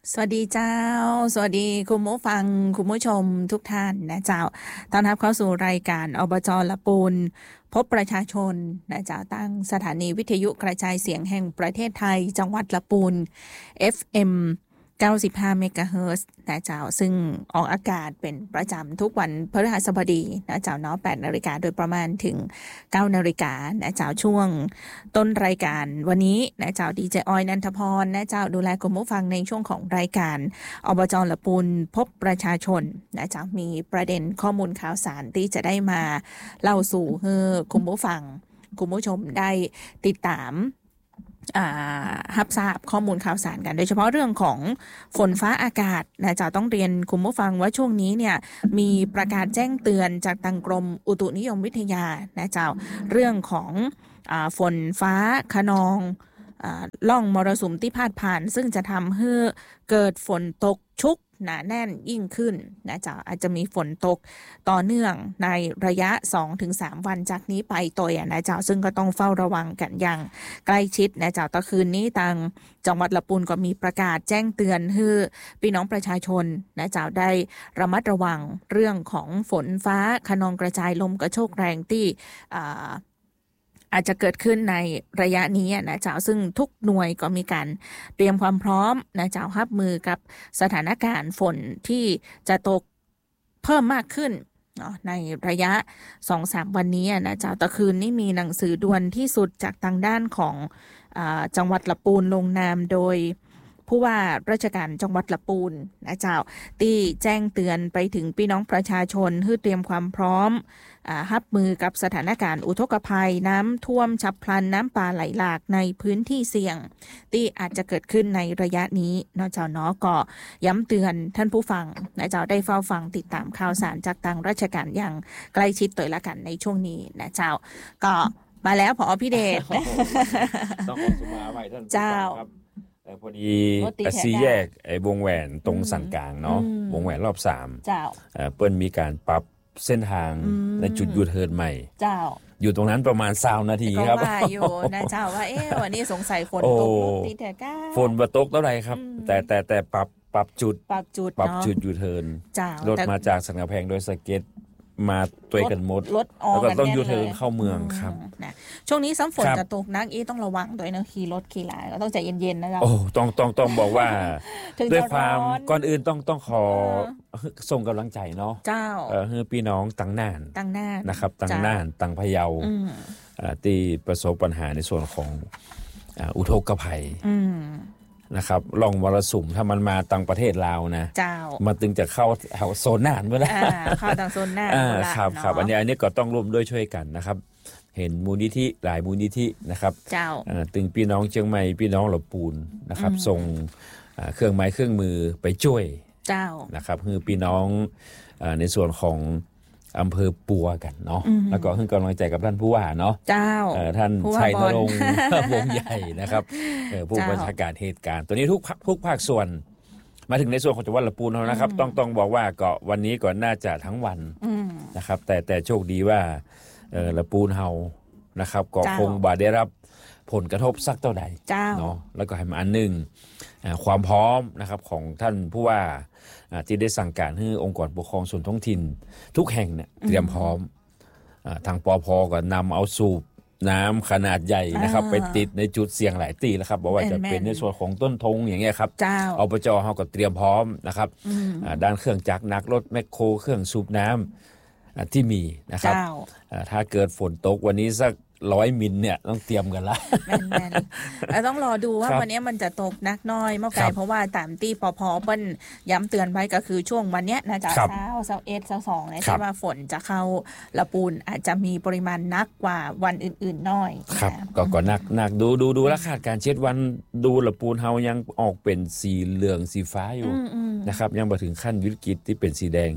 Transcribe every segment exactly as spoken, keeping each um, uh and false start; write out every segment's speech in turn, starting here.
สวัสดีเจ้าสวัสดีคุณผู้ฟังคุณผู้ชมทุกท่านนะเจ้าต้อนรับเข้าสู่รายการอบจ.ละปูนพบประชาชนนะเจ้าตั้งสถานีวิทยุกระจายเสียงแห่งประเทศไทยจังหวัดละปูน เอฟ เอ็ม เก้าสิบห้า เมกะเฮิรตซ์นะเจ้าซึ่งออกอากาศเป็นประจำทุกวันพฤหัสบดีนะเจ้าเนาะ แปดนาฬิกาโดยประมาณถึง เก้านาฬิกานะเจ้าช่วงต้นรายการวันนี้นะเจ้าดีเจออยนันทพรนะเจ้าดูแลคุณผู้ฟังในช่วงของรายการอบจ.ละปูนพบประชาชนนะเจ้ามีประเด็นข้อมูลข่าวสารที่จะได้มาเล่าสู่ให้คุณผู้ฟังคุณผู้ชมได้ติดตามรับทราบข้อมูลข่าวสารกันโดยเฉพาะเรื่องของฝนฟ้าอากาศนะเจ้าต้องเรียนคุณผู้ฟังว่าช่วงนี้เนี่ยมีประกาศแจ้งเตือนจากทางกรมอุตุนิยมวิทยานะเจ้าเรื่องของอ่าฝนฟ้าคะนองอ่าล่องมรสุมที่พาดผ่านซึ่งจะทำให้เกิดฝนตกชุกหนาแน่นยิ่งขึ้นนะเจ้าอาจจะมีฝนตกต่อเนื่องในระยะ สองถึงสาม วันจากนี้ไปตัวอย่างนะเจ้าซึ่งก็ต้องเฝ้าระวังกันอย่างใกล้ชิดนะเจ้าตะคืนนี้ทางจังหวัดละปูนก็มีประกาศแจ้งเตือนให้พี่น้องประชาชนนะเจ้าได้ระมัดระวังเรื่องของฝนฟ้าคะนองกระจายลมกระโชกแรงที่อ่าอาจจะเกิดขึ้นในระยะนี้นะเจ้าซึ่งทุกหน่วยก็มีการเตรียมความพร้อมนะเจ้ารับมือกับสถานการณ์ฝนที่จะตกเพิ่มมากขึ้นในระยะ สองถึงสาม วันนี้นะเจ้าตะคืนนี้มีหนังสือด่วนที่สุดจากทางด้านของอ่าจังหวัดละปูนลงนามโดยผู้ว่าราชการจังหวัดละปูนนะเจ้าที่แจ้งเตือนไปถึงพี่น้องประชาชนให้เตรียมความพร้อมอ่ารับมือกับสถานการณ์อุทกภัยน้ำท่วมฉับพลันน้ำป่าไหลหลากในพื้นที่เสี่ยงที่อาจจะเกิดขึ้นในระยะนี้นะเจ้าเนาะก็ย้ำเตือนท่านผู้ฟังนะเจ้าได้เฝ้าฟังติดตามข่าวสารจากทางราชการอย่างใกล้ชิดตัวละกันในช่วงนี้นะเจ้าก็มาแล้วผอ.พิเดชต้องขอสุมาไว้ท่านผู้ฟังครับพอดีสี่แยกไอ้วงแหวนตรงสันกลางเนาะวงแหวนรอบสามเจ้าเปิ้นมีการปรับเส้นทางในจุดยูเทิร์นใหม่เจ้าอยู่ตรงนั้นประมาณยี่สิบนาทีครับก็ว่าอยู่นะเจ้าว่าเอ๊ะวันนี้สงสัยฝนตกรถติดแท้ก้าฝนบ่ตกเท่าไหร่ครับแต่แต่แต่ปรับปรับจุดปรับจุดปรับจุดยูเทิร์นรถมาจากสันกำแพงโดยสเก็ตมาตัวกันหมดแล้วก็ต้องยูเทิร์นเข้าเมืองครับนะช่วงนี้ซ้ำฝนจะตกนักอีต้องระวังด้วยนะขี่รถขี่ลาก็ต้องใจเย็นๆนะครับโอ้ต้องต้องต้องบอกว่าด้วยความก่อนอื่นต้องต้องขอส่งกำลังใจเนาะเจ้าเออให้พี่น้องตังน่านตังน่านนะครับตังน่านตังพะเยาอ่าที่ประสบปัญหาในส่วนของอ่าอุทกภัยนะครับลองมรสุมถ้ามันมาต่างประเทศลาวนะเจ้ามันตึงจะเข้าแถวโซนน่านเมื่อไหร่เข้าทางโซนน่านครับครับอันนี้อันนี้ก็ต้องร่วมด้วยช่วยกันนะครับเห็นมูลนิธิหลายมูลนิธินะครับเจ้าตึงพี่น้องเชียงใหม่พี่น้องละปูนนะครับส่งเครื่องไม้เครื่องมือไปช่วยเจ้านะครับคือพี่น้องในส่วนของอำเภอปัวกันเนาะแล้วก็ให้กำลังใจกับท่านผู้ว่าเนาะเจ้าท่านชัยนรงค์วงใหญ่นะครับผู้บัญชาการเหตุการณ์ตัวนี้ทุกทุกภาคส่วนมาถึงในส่วนของจังหวัดละปูนแล้วนะครับต้องต้องบอกว่าก็วันนี้ก็น่าจะทั้งวันนะครับแต่แต่โชคดีว่าละปูนเฮานะครับก็คงบ่ได้รับผลกระทบสักเท่าใดเนาะแล้วก็ให้มาอันนึงความพร้อมนะครับของท่านผู้ว่าที่ได้สั่งการให้องค์กรปกครองส่วนท้องถิ่นทุกแห่งเนี่ยเตรียมพร้อมทางปภก็นำเอาสูบน้ำขนาดใหญ่นะครับไปติดในจุดเสี่ยงหลายที่แล้วครับบอกว่าจะเป็นในส่วนของต้นธงอย่างเงี้ยครับอบจ.เฮาก็เตรียมพร้อมนะครับด้านเครื่องจักรหนักรถแมคโครเครื่องสูบน้ำที่มีนะครับถ้าเกิดฝนตกวันนี้สักร้อยมิลเนี่ยต้องเตรียมกันละแม่นๆแล้วต้องรอดูว่าวันนี้มันจะตกนักน้อยเมื่อไกลเพราะว่าตามที่ปภเปิ้นย้ำเตือนไว้ก็คือช่วงวันนี้นะจ๊ะเช้าเช้าเอ็ดเช้าสองนะที่ว่าฝนจะเข้าละปูนอาจจะมีปริมาณนักกว่าวันอื่นๆน้อยครับก็ก็นักนักดูดูดูแล้วคาดการเช็ดวันดูละปูนเฮายังออกเป็นสีเหลืองสีฟ้าอยู่นะครับยังบ่ถึงขั้นวิกฤตที่เป็นสีแดง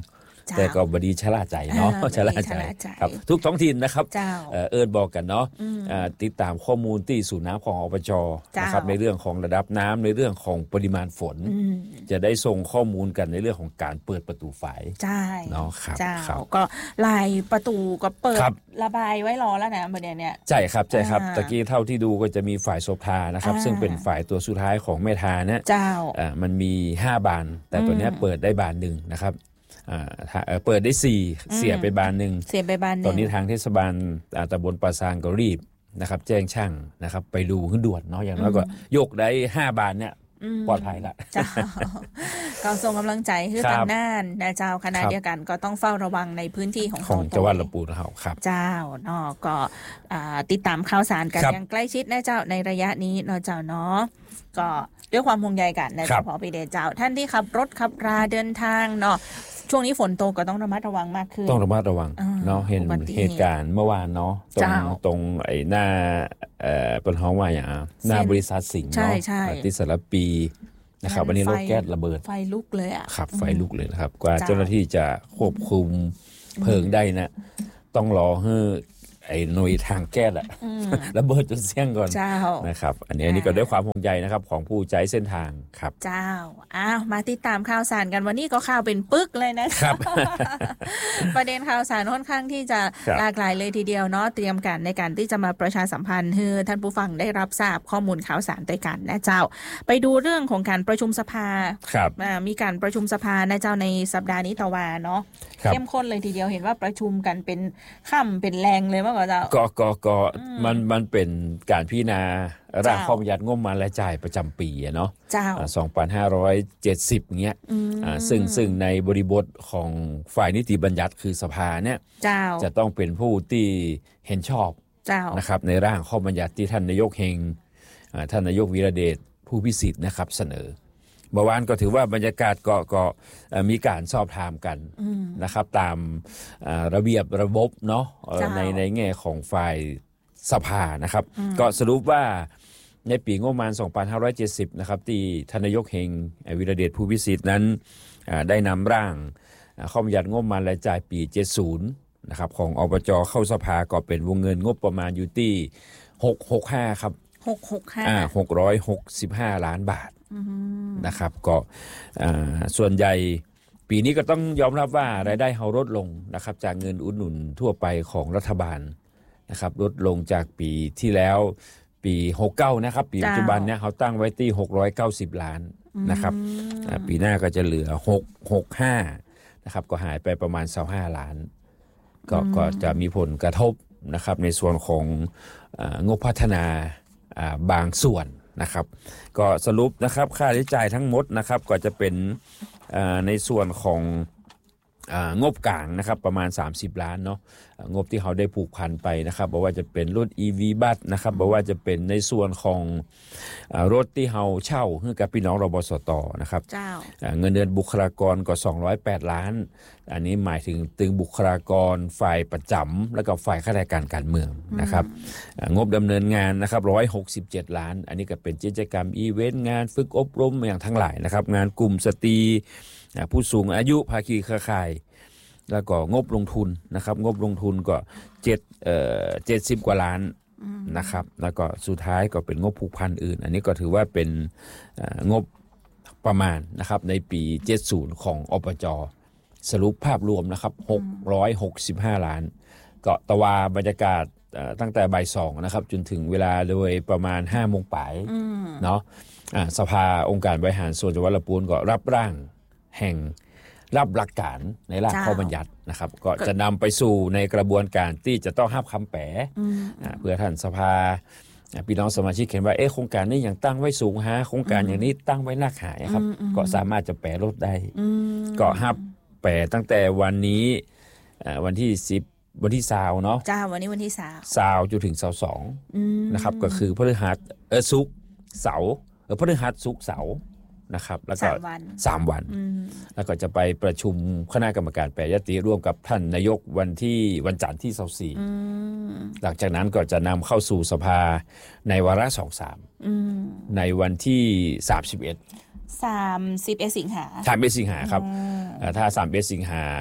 แต่ก็บดีชะล่าใจเนาะชะล่าใจครับทุกท้องถิ่นนะครับเอิ้นบอกกันเนาะติดตามข้อมูลที่ศูนย์น้ำของอบจนะครับในเรื่องของระดับน้ำในเรื่องของปริมาณฝนจะได้ส่งข้อมูลกันในเรื่องของการเปิดประตูฝายใช่เนาะครับก็ลายประตูก็เปิดระบายไว้รอแล้วนะประเดี๋ยวนี้ใช่ครับใช่ครับตะกี้เท่าที่ดูก็จะมีฝ่ายโสภานะครับซึ่งเป็นฝ่ายตัวสุดท้ายของแม่ทาเนี่ยมันมีห้าบานแต่ตัวนี้เปิดได้บานหนึ่งนะครับเปิดได้สี่เสียไปบานหนึ่งเสียไปบานหนึ่งตอนนี้ทางเทศบาลตำบลปราซางก็รีบนะครับแจ้งช่างนะครับไปดูขึ้นด่วนเนาะอย่างน้อยก็ยกได้ห้าบานเนี่ยปลอดภัยละเจ้าก็ส่งกำลังใจให้ตำนานนะเจ้าคณะเดียวกันก็ต้องเฝ้าระวังในพื้นที่ของของจังหวัดลำพูนครับเจ้าเนาะก็ติดตามข่าวสารกันอย่างใกล้ชิดนะเจ้าในระยะนี้เนาะเจ้าเนาะก็ด้วยความห่วงใยกันนะเจ้าพอปีเดชเจ้าท่านที่ขับรถขับราเดินทางเนาะช่วงนี้ฝนตกก็ต้องระมัดระวังมากขึ้นต้องระมัดระวังเนาะเห็นเหตุการณ์เมื่อวานเนาะตรงตรงไอ้หน้าเอ่อเป็นห้องว่าอย่างหน้าบริษัทสิงห์เนาะที่สระปีนะครับวันนี้รถแก๊สระเบิดไฟลุกเลยอ่ะครับไฟลุกเลยนะครับกว่าเจ้าหน้าที่จะควบคุมเพลิงได้นะต้องรอให้ไอ้หน่วยทางแก๊สอะระเบิดจนเสี่ยงก่อนนะครับอันนี้อันนี้ก็ด้วยความห่วงใยนะครับของผู้ใช้เส้นทางครับเจ้าอ้าวมาติดตามข่าวสารกันวันนี้ก็ข่าวเป็นปึกเลยนะครับประเด็นข่าวสารค่อนข้างที่จะหลากหลายเลยทีเดียวเนาะเตรียมกันในการที่จะมาประชาสัมพันธ์ให้ท่านผู้ฟังได้รับทราบข้อมูลข่าวสารด้วยกันนะเจ้าไปดูเรื่องของการประชุมสภามีการประชุมสภานะเจ้าในสัปดาห์นี้ตะวันเนาะเข้มข้นเลยทีเดียวเห็นว่าประชุมกันเป็นค่ำเป็นแรงเลยมากกว่าเจ้าก็ก็ก็มันมันเป็นการพิจารณาร่างข้อบัญญัติงบประมาณรายจ่ายประจำปีเนาะสองพันห้าร้อยเจ็ดสิบเงี้ยซึ่งซึ่งในบริบทของฝ่ายนิติบัญญัติคือสภาเนี่ยจะต้องเป็นผู้ที่เห็นชอบนะครับในร่างข้อบัญญัติที่ท่านนายกเฮงท่านนายกวีระเดชผู้พิสิทธิ์นะครับเสนอเมื่อวานก็ถือว่าบรรยากาศก็ก็มีการสอบถามกันนะครับตามระเบียบระบบเนาะในในแง่ของฝ่ายสภานะครับก็สรุปว่าในปีงบประมาณสองพันห้าร้อยเจ็ดสิบนะครับที่ท่านนายกเฮงวีระเดชผู้พิสิทธิ์นั้นได้นำร่างข้อบัญญัติงบประมาณรายจ่ายปีเจ็ดสิบนะครับของอบจเข้าสภาก็เป็นวงเงินงบประมาณอยู่ที่หกร้อยหกสิบห้าครับหกร้อยหกสิบห้าอ่าหกร้อยหกสิบห้าล้านบาทนะครับก็ส่วนใหญ่ปีนี้ก็ต้องยอมรับว่ารายได้เขาลดลงนะครับจากเงินอุดหนุนทั่วไปของรัฐบาลนะครับลดลงจากปีที่แล้วปีหกสิบเก้านะครับปีปัจจุบันเนี่ยเขาตั้งไว้ที่หกร้อยเก้าสิบล้านนะครับปีหน้าก็จะเหลือหกร้อยหกสิบห้านะครับก็หายไปประมาณยี่สิบห้าล้านก็ก็จะมีผลกระทบนะครับในส่วนของงบพัฒนาบางส่วนนะครับก็สรุปนะครับค่าใช้จ่ายทั้งหมดนะครับก็จะเป็นในส่วนของงบกลางนะครับประมาณสามสิบล้านเนาะงบที่เขาได้ผูกพันไปนะครับบอกว่าจะเป็นรถ อี วี บัสนะครับบอกว่าจะเป็นในส่วนของรถที่เขาเช่าให้กับพี่น้องรบสตนะครับเงินเดือนบุคลากรก็สองร้อยแปดล้านอันนี้หมายถึงตึงบุคลากรฝ่ายประจำแล้วก็ฝ่ายข้าราชการการเมืองนะครับงบดำเนินงานนะครับหนึ่งร้อยหกสิบเจ็ดล้านอันนี้ก็เป็นกิจกรรมอีเวนต์งานฝึกอบรมอย่างทั้งหลายนะครับงานกลุ่มสตรีผู้สูงอายุภาคีเครือข่ายแล้วก็งบลงทุนนะครับงบลงทุนก็เจ็ดเอ่อเจ็ดสิบกว่าล้านนะครับแล้วก็สุดท้ายก็เป็นงบผูกพันอื่นอันนี้ก็ถือว่าเป็นงบประมาณนะครับในปีเจ็ดสิบของอบจสรุปภาพรวมนะครับหกร้อยหกสิบห้าล้านก็ตะวาบรรยากาศตั้งแต่บ่ายสองนะครับจนถึงเวลาโดยประมาณห้าโมงปลายเนาะสภาองค์การบริหารส่วนจังหวัดลำพูนก็รับร่างแห่งรับหลักการในร่างข้อบัญญัตินะครับก็จะนำไปสู่ในกระบวนการที่จะต้องห้ามคำแปะเพื่อท่านสภาพี่น้องสมาชิกเห็นว่าเอ๊ะโครงการนี้ยังตั้งไว้สูงฮะโครงการอย่างนี้ตั้งไว้นักหายครับก็สามารถจะแปะลดได้ก็ห้ามแปะตั้งแต่วันนี้วันที่สิบวันที่สาวเนาะจ้าวันนี้วันที่สาวสาวจนถึงสาวสองนะครับก็คือพฤหัสเออศุกร์เสาร์เออพฤหัสศุกร์เสาร์นะครับแล้วก็สามวันแล้วก็จะไปประชุมคณะกรรมการแปรยติร่วมกับท่านนายกวันที่วันจันทร์ที่ยี่สิบสี่หลังจากนั้นก็จะนำเข้าสู่สภาในวาระสองสามในวันที่สามสิบเอ็ดสามสิบเอ็ดสิงหาสามสิบเอ็ดสิงหาครับถ้าสามสิบเอ็ดสิงหา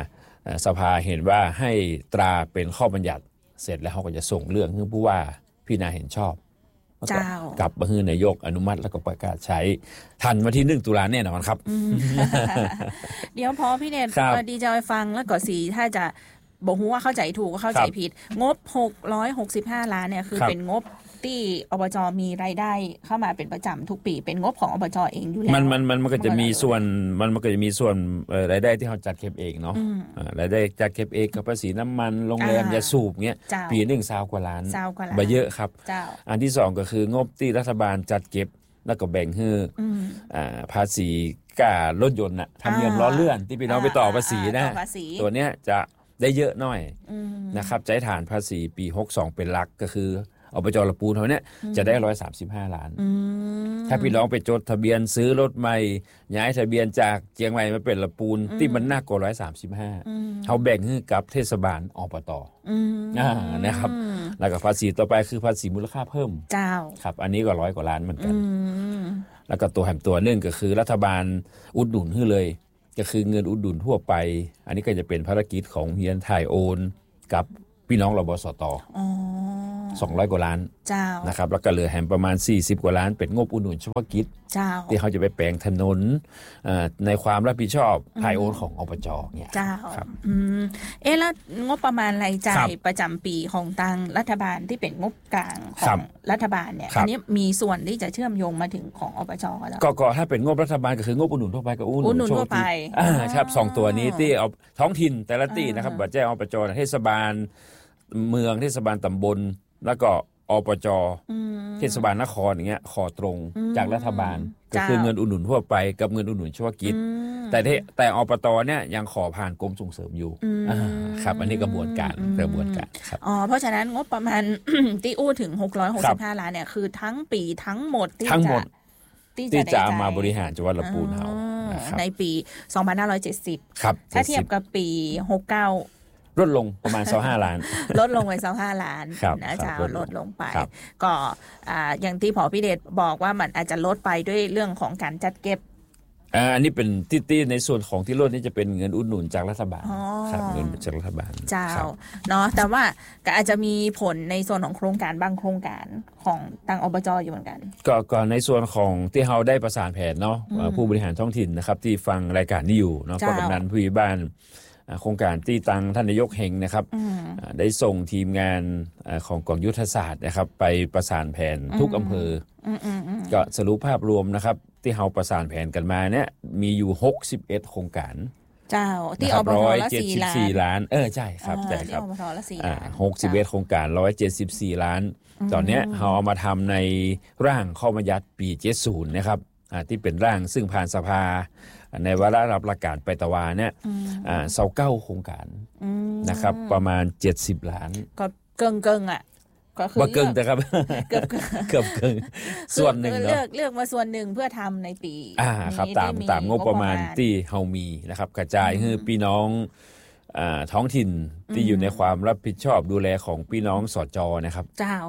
สภาเห็นว่าให้ตราเป็นข้อบัญญัติเสร็จแล้วเขาก็จะส่งเรื่องให้ผู้ว่าพิจารณาเห็นชอบกลับมาให้นายกอนุมัติแล้วก็ประกาศใช้ทันวันที่หนึ่งตุลาแน่นอนครับเดี๋ยวพอพี่เนตดีใจฟังแล้วก็สีถ้าจะบอกว่าเข้าใจถูกก็เข้าใจผิดงบหกร้อยหกสิบห้าล้านเนี่ยคือเป็นงบที่อบจมีรายได้เข้ามาเป็นประจำทุกปีเป็นงบของอบจเองอยู่แล้วมันมันมันมันก็จะมีส่วนมันมันก็จะมีส่วนรายได้ที่เขาจัดเก็บเองเนาะรายได้จัดเก็บเองกับภาษีน้ำมันโรงแรมยาสูบเงี้ยปีหนึ่งซาวกว่าล้านบ่เยอะครับอันที่สองก็คืองบที่รัฐบาลจัดเก็บแล้วก็แบ่งให้ภาษีค่ารถยนต์น่ะทำเงินล้อเลื่อนที่พี่น้องไปต่อภาษีนะตัวเนี้ยจะได้เยอะหน่อยนะครับใช้ฐานภาษีปีหกสิบสองเป็นหลักก็คืออบจ.ละปูนเท่านี้จะได้หนึ่งร้อยสามสิบห้าล้านถ้าพี่น้องไปจดทะเบียนซื้อรถใหม่ย้ายทะเบียนจากเชียงใหม่มาเป็นละปูนที่มันน่ากว่าหนึ่งร้อยสามสิบห้าเขาแบ่งให้กับเทศบาลอบต.อ่านะครับแล้วก็ภาษีต่อไปคือภาษีมูลค่าเพิ่มเจ้าครับอันนี้ก็ร้อยกว่าล้านเหมือนกันแล้วก็ตัวแถมตัวนึงก็คือรัฐบาลอุดหนุนให้เลยก็คือเงินอุดหนุนทั่วไปอันนี้ก็จะเป็นภารกิจของเฮียนไทยโอนกับพี่น้องรบสต.สองร้อยกว่าล้านนะครับแล้วก็เหลือแหมประมาณสี่สิบกว่าล้านเป็นงบอุดหนุนเฉพาะกิจที่เขาจะไปแปลงถนนในความรับผิดชอบไทยโอนของอบจ.เนี่ยครับเอ๊ะแล้วงบประมาณรายจ่ายประจำปีของทางรัฐบาลที่เป็นงบกลางของรัฐบาลเนี่ยอันนี้มีส่วนที่จะเชื่อมโยงมาถึงของอบจ.แล้วก็ถ้าเป็นงบรัฐบาลก็คืองบอุดหนุนทั่วไปกับอุดหนุนทั่วไปครับสองตัวนี้ที่เอาท้องถิ่นแต่ละที่นะครับบัตรแจ้งอบจ.เทศบาลเมืองเทศบาลตำบลแล้วก็อบจ.เทศบาลนครอย่างเงี้ยขอตรงจากรัฐบาลก็คือเงินอุดหนุนทั่วไปกับเงินอุดหนุนเฉพาะกิจแต่แต่อบต.เนี่ยยังขอผ่านกรมส่งเสริมอยู่ครับอันนี้กระบวนการกระบวนการครับอ๋อเพราะฉะนั้นงบประมาณ ที่อู้ถึงหกร้อยหกสิบห้าล้านเนี่ยคือทั้งปีทั้งหมดที่จะที่จะมาบริหารจังหวัดลำพูนเฮาในปีสองพันห้าร้อยเจ็ดสิบครับถ้าเทียบกับปีหกสิบเก้าลดลงประมาณยี่สิบห้าล้านลดลงไปยี่สิบห้าล้านนะจ๊ะลดลงไปก็อย่างที่ผอ.พิเดชบอกว่ามันอาจจะลดไปด้วยเรื่องของการจัดเก็บอันนี้เป็นที่ในส่วนของที่ลดนี่จะเป็นเงินอุดหนุนจากรัฐบาลครับเงินจากรัฐบาลเจ้าเนาะแต่ว่าก็อาจจะมีผลในส่วนของโครงการบางโครงการของทางอบจ.อยู่เหมือนกันก็ก็ในส่วนของที่เราได้ประสานแผนเนาะผู้บริหารท้องถิ่นนะครับที่ฟังรายการนี้อยู่เนาะก็กำนันผู้ใหญ่บ้านโครงการที่ตังท่านนายกเฮงนะครับได้ส่งทีมงานของกองยุทธศาสตร์นะครับไปประสานแผนทุกอำเภอก็สรุปภาพรวมนะครับที่เราประสานแผนกันมาเนี่ยมีอยู่หกสิบเอ็ดโครงการเจ้าที่อบต.ละสี่ล้านเออใช่ครับใช่ครับที่อบต.ละสี่ล้านหกสิบเอ็ดโครงการหนึ่งร้อยเจ็ดสิบสี่ล้านตอนนี้เราเอามาทำในร่างข้อบัญญัติปีเจ็ดสิบนะครับที่เป็นร่างซึ่งผ่านสภาในวาระรับประกาศไปตะวาเนี่ยอ่าเศร้าเก้าโครงการนะครับประมาณเจ็ดสิบล้านก็เกิงเกิงอ่ะก็คือเกิงแต่ครับเกือบเกือบเกิงส่วนหนึ่งเนาะเลือกเลือกมาส่วนหนึ่งเพื่อทำในปีอ่าครับตามตามงบประมาณที่เฮามีนะครับกระจายให้พี่น้องอ่าท้องถิ่นที่อยู่ในความรับผิดชอบดูแลของพี่น้องสจ.นะครับเจ้า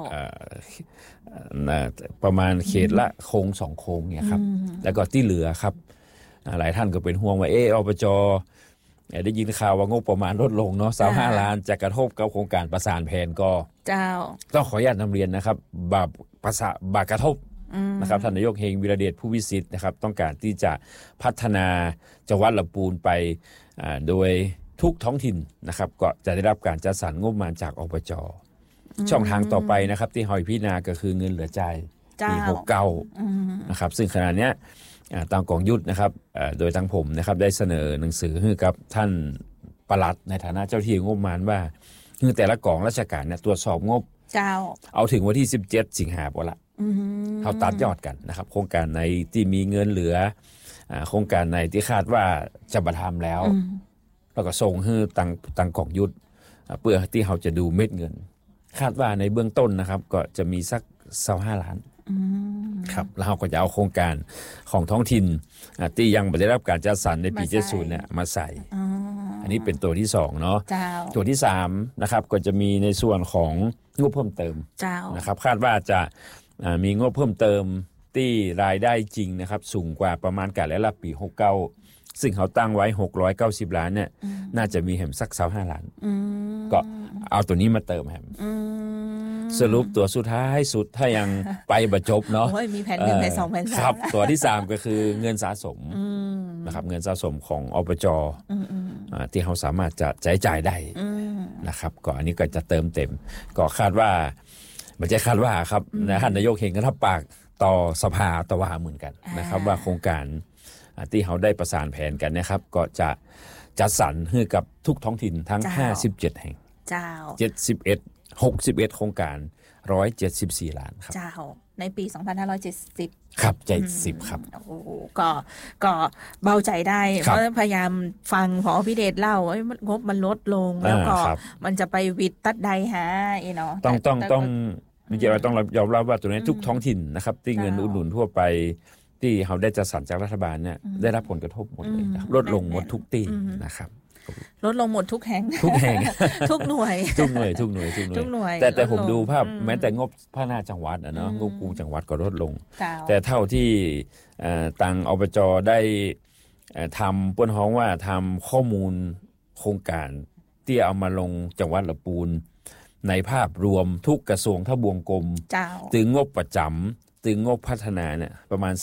ประมาณเขตละโค้งสองโค้งเนี่ยครับแล้วก็ที่เหลือครับหลายท่านก็เป็นห่วงว่าเอออบจ.ได้ยินข่าวว่างบประมาณลดลงเนาะยี่สิบห้าล้านจะกระทบกับโครงการประสานแผนก็เจ้าต้องขออนุญาตนำเรียนนะครับบาปภาษาบากระทบนะครับท่านนายกเฮงวิรเดชผู้วิสิทธิ์นะครับต้องการที่จะพัฒนาจังหวัดลำพูนไปโดยทุกท้องถิ่นนะครับก็จะได้รับการจัดสรรงบประมาณจากอบจ.ช่องทางต่อไปนะครับที่หอยพิจารณาก็คือเงินเหลือใจปีหกสิบเก้านะครับซึ่งขณะนี้ตามกองยุทธนะครับโดยทางผมนะครับได้เสนอหนังสือให้กับท่านปลัดในฐานะเจ้าที่งบประมาณว่าคือแต่ละกองราชการเนี่ยตรวจสอบงบเจ้าเอาถึงวันที่สิบเจ็ดสิงหาคมละเขาตัดยอดกันนะครับโครงการไหนที่มีเงินเหลือโครงการไหนที่คาดว่าจะมาทำแล้วแล้วก็ส่งให้ตังตังกองยุทธเพื่อที่เขาจะดูเม็ดเงินคาดว่าในเบื้องต้นนะครับก็จะมีสักยี่สิบห้าล้านครับแล้วเราก็จะเอาโครงการของท้องถิ่นที่ยังไม่ได้รับการจัดสรรในปีเจ็ดสิบเนี่ยมาใส่อันนี้เป็นตัวที่สองเนาะตัวที่สามนะครับก็จะมีในส่วนของงบเพิ่มเติมนะครับคาดว่าจะมีงบเพิ่มเติมที่รายได้จริงนะครับสูงกว่าประมาณการและรับปีหกสิบเก้าซึ่งเขาตั้งไว้หกร้อยเก้าสิบล้านเนี่ยน่าจะมีแหมสักยี่สิบห้าล้านก็เอาตัวนี้มาเติมแหมสรุปตัวสุดท้ายสุดถ้ายังไปบ่จบเนาะโอ้ยมีแผนหนึ่งแผนสองแผนสามครับตัวที่สามก็คือเงินสะสมนะครับเงินสะสมของอบจที่เขาสามารถจะใช้จ่ายได้นะครับก็อันนี้ก็จะเติมเต็มก็คาดว่าไม่ใช่คาดว่าครับนะท่านนายกเห็นกันทับปากต่อสภาต่อว่าเหมือนกันนะครับว่าโครงการที่เขาได้ประสานแผนกันนะครับก็จะจัดสรรให้กับทุกท้องถิ่นทั้งห้าสิบเจ็ดแห่งเจ้าเจ็ดสิบเอ็ด หกสิบเอ็ดโครงการหนึ่งร้อยเจ็ดสิบสี่ล้านครับเจ้าในปีสองพันห้าร้อยเจ็ดสิบครับเจ็ดสิบครับโอ้ก็ก็เบาใจได้เพราะพยายามฟังผอ.พิเดชเล่าว่างบมันลดลงแล้วก็มันจะไปวิดตัดใดหาอีเนาะต้องต้องต้องจริงๆเราต้องยอมรับว่าตัวนี้ทุกท้องถิ่นนะครับที่เงินอุดหนุนทั่วไปที่เขาได้จัดสรรจากรัฐบาลเนี่ยได้รับผลกระทบหมดเลยลดลงหมดทุกตีนะครับลดลงหมดทุกแห่งทุกแห่งทุกหน่วยทุกหน่วยทุกหน่วยทุกหน่วยแต่แต่ผมดูภาพแม้แต่งบพัฒนาจังหวัดนะเนาะงบกูจังหวัดก็ลดลงแต่เท่าที่ตังอบจได้ทำป้นฮ้องว่าทำข้อมูลโครงการที่เอามาลงจังหวัดละปูนในภาพรวมทุกกระทรวงทบวงกรมถึงงบประจำถึงงบพัฒนาเนี่ยประมาณ